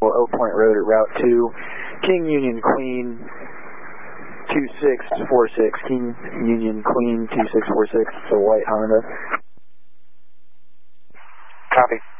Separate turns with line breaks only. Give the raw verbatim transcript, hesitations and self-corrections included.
Oak Point Road at Route two, King Union Queen two six four six, King Union Queen two six four six, it's a white Honda.
Copy.